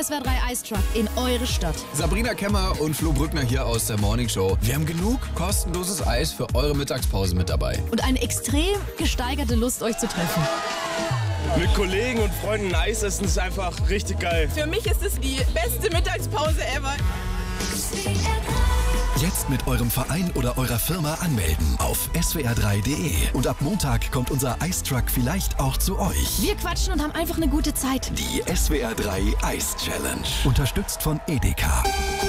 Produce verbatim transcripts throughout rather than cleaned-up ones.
S W R drei Ice Truck in eure Stadt. Sabrina Kemmer und Flo Brückner hier aus der Morning Show. Wir haben genug kostenloses Eis für eure Mittagspause mit dabei. Und eine extrem gesteigerte Lust, euch zu treffen. Mit Kollegen und Freunden Eis essen ist einfach richtig geil. Für mich ist es die beste Mittagspause ever. Jetzt mit eurem Verein oder eurer Firma anmelden auf S W R drei punkt de. Und ab Montag kommt unser Ice Truck vielleicht auch zu euch. Wir quatschen und haben einfach eine gute Zeit. Die S W R drei Ice Challenge. Unterstützt von Edeka.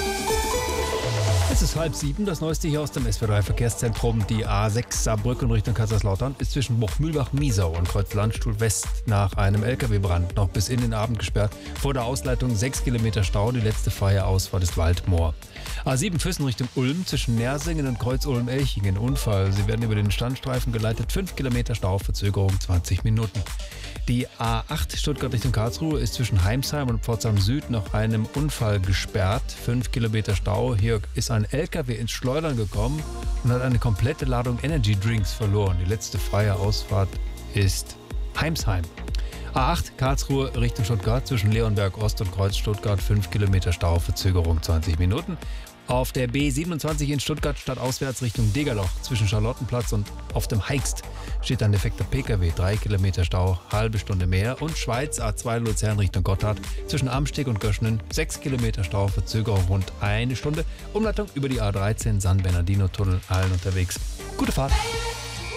Es ist halb sieben, das Neueste hier aus dem S W R drei Verkehrszentrum. Die A sechs Saarbrücken Richtung Kaiserslautern ist zwischen Buchmühlbach-Miesau und Kreuz Landstuhl West nach einem L K W-Brand noch bis in den Abend gesperrt. Vor der Ausleitung sechs Kilometer Stau, die letzte freie Ausfahrt ist Waldmoor. A sieben Füssen Richtung Ulm zwischen Nersingen und Kreuz Ulm-Elchingen. Unfall. Sie werden über den Standstreifen geleitet. fünf Kilometer Stau, Verzögerung zwanzig Minuten. Die A acht Stuttgart Richtung Karlsruhe ist zwischen Heimsheim und Pforzheim Süd nach einem Unfall gesperrt. fünf Kilometer Stau. Hier ist ein L K W ins Schleudern gekommen und hat eine komplette Ladung Energy Drinks verloren. Die letzte freie Ausfahrt ist Heimsheim. A acht Karlsruhe Richtung Stuttgart zwischen Leonberg Ost und Kreuz Stuttgart. fünf Kilometer Stau, Verzögerung zwanzig Minuten. Auf der B siebenundzwanzig in Stuttgart stadtauswärts Richtung Degerloch zwischen Charlottenplatz und auf dem Heikst steht ein defekter P K W. drei Kilometer Stau, halbe Stunde mehr. Und Schweiz A zwei Luzern Richtung Gotthard zwischen Amsteg und Göschnen sechs Kilometer Stau, Verzögerung rund eine Stunde. Umleitung über die A dreizehn San Bernardino Tunnel, allen unterwegs. Gute Fahrt!